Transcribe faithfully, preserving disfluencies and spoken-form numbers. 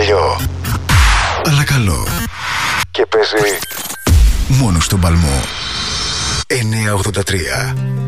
παλιό, αλλά καλό. Και παίζει μόνο στον Παλμό. εννιακόσια ογδόντα τρία.